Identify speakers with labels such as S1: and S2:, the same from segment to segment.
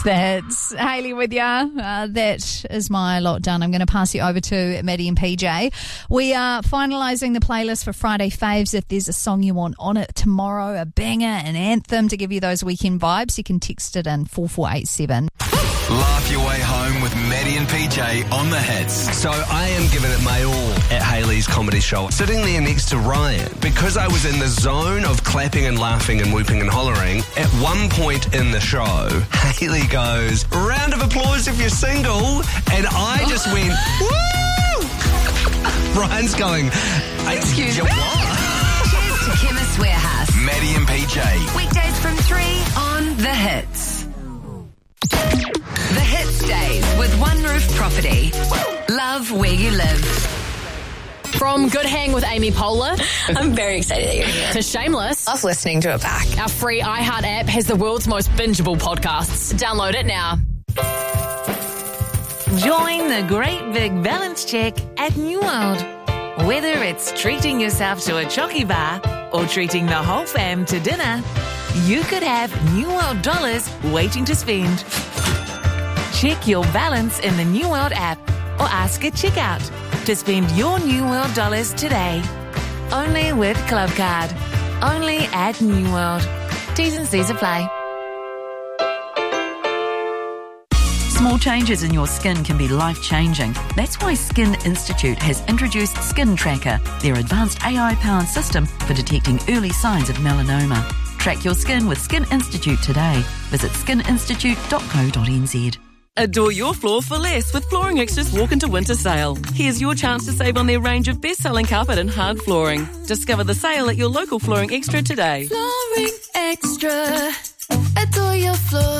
S1: the Hits. Hayley with ya. That is my lot done. I'm going to pass you over to Maddie and PJ. We are finalising the playlist for Friday Faves. If there's a song you want on it tomorrow, a banger, an anthem to give you those weekend vibes, you can text it in 4487.
S2: Laugh your way home with Maddie and PJ on the Hits. So I am giving it my all at Hayley's comedy show. Sitting there next to Ryan, because I was in the zone of clapping and laughing and whooping and hollering, at one point in the show, Hayley goes, "Round of applause if you're single," and I just went, "Woo!" Ryan's going, "Excuse me, what?"
S3: Cheers to Chemist Warehouse.
S2: Maddie and PJ.
S3: Weekdays from 3 on The Hits. The Hits Days with One Roof Property. Love where you live.
S4: From Good Hang with Amy Poehler.
S5: I'm very excited that you're here.
S4: To Shameless.
S5: Love listening to it back.
S4: Our free iHeart app has the world's most bingeable podcasts. Download it now.
S6: Join the great big balance check at New World. Whether it's treating yourself to a chocky bar or treating the whole fam to dinner, you could have New World dollars waiting to spend. Check your balance in the New World app or ask at checkout to spend your New World dollars today. Only with Club Card. Only at New World. T's and C's apply.
S7: Small changes in your skin can be life-changing. That's why Skin Institute has introduced Skin Tracker, their advanced AI-powered system for detecting early signs of melanoma. Track your skin with Skin Institute today. Visit skininstitute.co.nz.
S8: Adore your floor for less with Flooring Extra's Walk into Winter sale. Here's your chance to save on their range of best-selling carpet and hard flooring. Discover the sale at your local Flooring Extra today.
S9: Flooring Extra. Adore your floor.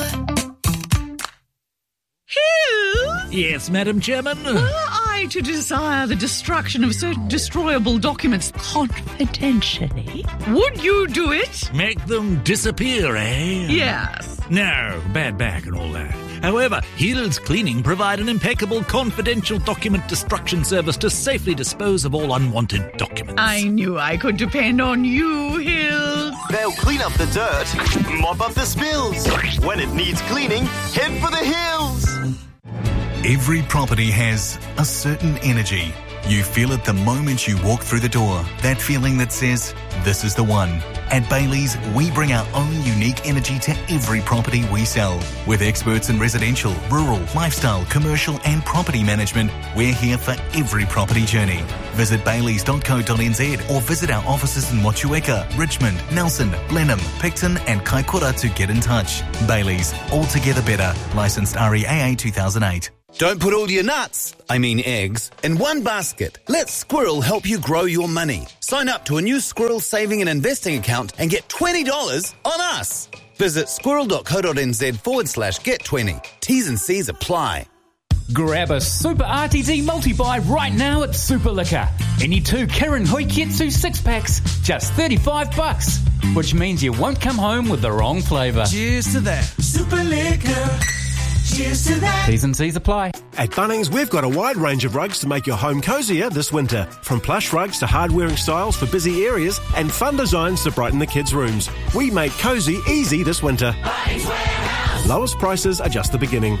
S10: Hill?
S11: Yes, Madam Chairman?
S10: Were I to desire the destruction of certain destroyable documents confidentially, would you do it?
S11: Make them disappear, eh?
S10: Yes.
S11: No, bad back and all that. However, Hill's Cleaning provide an impeccable confidential document destruction service to safely dispose of all unwanted documents.
S10: I knew I could depend on you, Hill.
S12: They'll clean up the dirt, mop up the spills. When it needs cleaning, head for the hills.
S13: Every property has a certain energy. You feel it the moment you walk through the door. That feeling that says, this is the one. At Bailey's, we bring our own unique energy to every property we sell. With experts in residential, rural, lifestyle, commercial and property management, we're here for every property journey. Visit baileys.co.nz or visit our offices in Motueka, Richmond, Nelson, Blenheim, Picton and Kaikoura to get in touch. Bailey's, altogether better. Licensed REAA 2008.
S14: Don't put all your eggs, in one basket. Let Squirrel help you grow your money. Sign up to a new Squirrel saving and investing account and get $20 on us. Visit squirrel.co.nz/get20. T's and C's apply.
S15: Grab a Super RTD multi-buy right now at Super Liquor. Any 2 Kirin Hoiketsu 6-packs, just $35, which means you won't come home with the wrong flavour.
S16: Cheers to that. Super Liquor. Cheers to that.
S15: T's and C's apply.
S17: At Bunnings, we've got a wide range of rugs to make your home cosier this winter. From plush rugs to hard-wearing styles for busy areas and fun designs to brighten the kids' rooms. We made cosy easy this winter.
S16: Bunnings Warehouse.
S17: Lowest prices are just the beginning.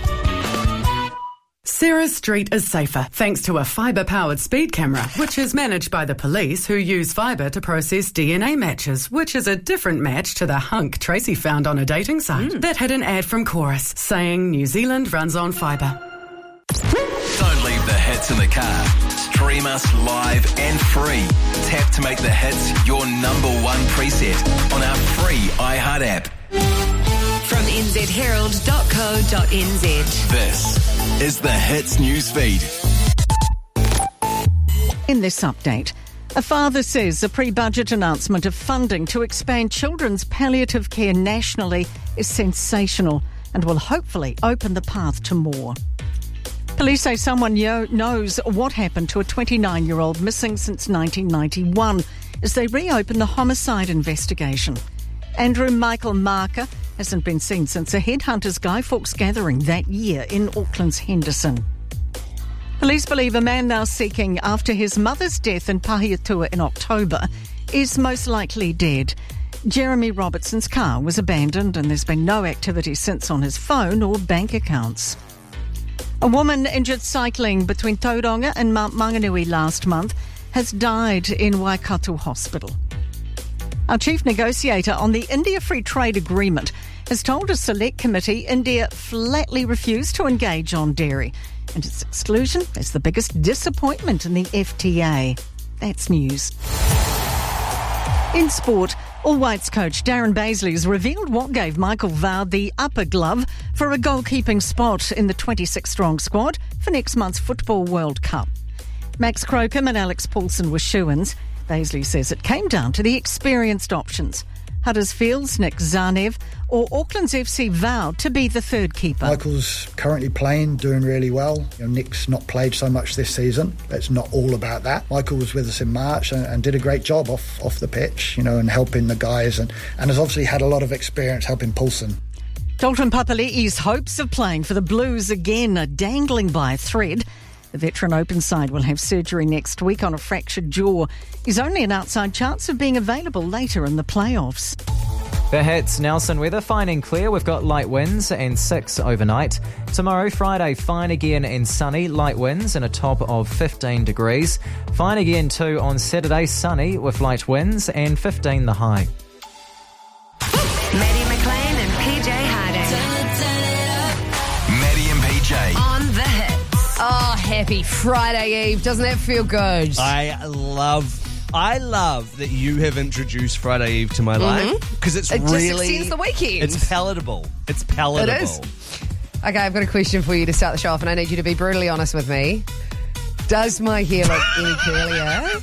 S18: Sarah Street is safer thanks to a fibre-powered speed camera, which is managed by the police who use fibre to process DNA matches, which is a different match to the hunk Tracy found on a dating site. That had an ad from Chorus saying New Zealand runs on fibre.
S2: Don't leave the hits in the car. Stream us live and free. Tap to make the hits your number one preset on our free iHeart app.
S3: From nzherald.co.nz.
S2: This is the Hits newsfeed.
S19: In this update, a father says a pre-budget announcement of funding to expand children's palliative care nationally is sensational and will hopefully open the path to more. Police say someone knows what happened to a 29-year-old missing since 1991 as they reopen the homicide investigation. Andrew Michael Marker hasn't been seen since a Headhunters Guy Fawkes gathering that year in Auckland's Henderson. Police believe a man now seeking after his mother's death in Pahiatua in October is most likely dead. Jeremy Robertson's car was abandoned and there's been no activity since on his phone or bank accounts. A woman injured cycling between Tauranga and Mount Maunganui last month has died in Waikato Hospital. Our chief negotiator on the India Free Trade Agreement has told a select committee India flatly refused to engage on dairy, and its exclusion is the biggest disappointment in the FTA. That's news. In sport, All Whites coach Darren Bazley has revealed what gave Michael Vowd the upper glove for a goalkeeping spot in the 26-strong squad for next month's Football World Cup. Max Crocombe and Alex Paulson were shoo-ins. Bazley says it came down to the experienced options. Huddersfield's Nick Zanev or Auckland's FC Vowd to be the third keeper.
S20: Michael's currently playing, doing really well. Nick's not played so much this season. It's not all about that. Michael was with us in March and did a great job off the pitch, and helping the guys and has obviously had a lot of experience helping Paulson.
S19: Dalton Papali'i's hopes of playing for the Blues again are dangling by a thread. The veteran open side will have surgery next week on a fractured jaw. He's only an outside chance of being available later in the playoffs.
S21: The hits, Nelson weather, fine and clear. We've got light winds and 6 overnight. Tomorrow, Friday, fine again and sunny, light winds and a top of 15 degrees. Fine again too on Saturday, sunny with light winds and 15 the high.
S3: Maddie McLean and PJ Harding.
S2: Maddie and PJ.
S3: On the hits.
S22: Oh, happy Friday Eve. Doesn't that feel good?
S2: I love that you have introduced Friday Eve to my life because it
S22: really just extends the weekend.
S2: It's palatable. It is.
S22: Okay, I've got a question for you to start the show off, and I need you to be brutally honest with me. Does my hair look any curlier?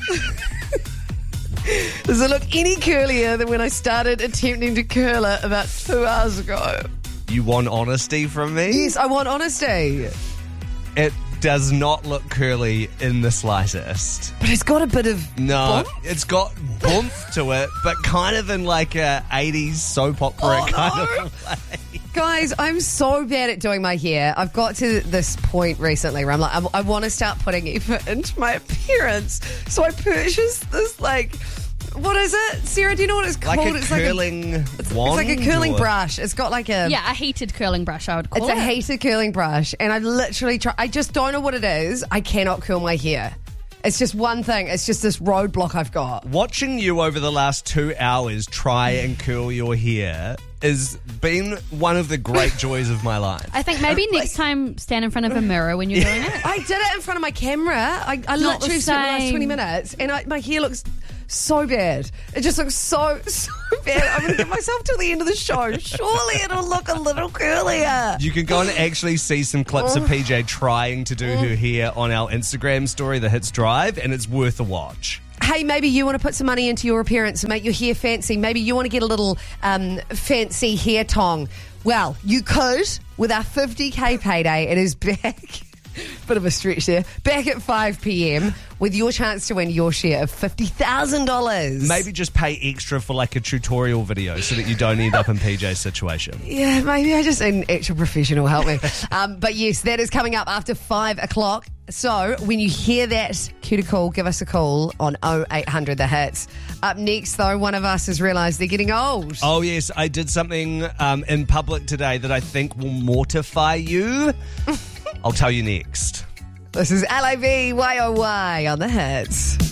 S22: Does it look any curlier than when I started attempting to curl it about 2 hours ago?
S2: You want honesty from me?
S22: Yes, I want honesty.
S2: It does not look curly in the slightest.
S22: But it's got a bit of
S2: No,
S22: bump.
S2: it's got boomph to it, but kind of in like a 80s soap opera kind of way.
S22: Guys, I'm so bad at doing my hair. I've got to this point recently where I'm like, I want to start putting effort into my appearance. So I purchased this, what is it? Sarah, do you know what it's called?
S2: Like a curling wand?
S22: It's like a curling brush. It's got like a...
S23: Yeah, a heated curling brush, I would call it.
S22: It's a heated curling brush. And I've literally tried... I just don't know what it is. I cannot curl my hair. It's just one thing. It's just this roadblock I've got.
S2: Watching you over the last 2 hours try and curl your hair has been one of the great joys of my life.
S23: I think maybe next time stand in front of a mirror when you're doing it.
S22: I did it in front of my camera. I literally spent the last 20 minutes and my hair looks so bad. It just looks so bad. I'm going to give myself till the end of the show. Surely it'll look a little curlier.
S2: You can go and actually see some clips of PJ trying to do her hair on our Instagram story, The Hits Drive, and it's worth a watch.
S22: Hey, maybe you want to put some money into your appearance and make your hair fancy. Maybe you want to get a little fancy hair tong. Well, you could with our 50k payday. It is back. Bit of a stretch there. Back at 5 p.m. with your chance to win your share of $50,000.
S2: Maybe just pay extra for like a tutorial video so that you don't end up in PJ's situation.
S22: Yeah, maybe I just need an actual professional help me. But yes, that is coming up after 5 o'clock. So when you hear that, cue to call, give us a call on 0800 The Hits. Up next, though, one of us has realised they're getting old.
S2: Oh, yes. I did something in public today that I think will mortify you. I'll tell you next.
S22: This is LAV YOY on The Hits.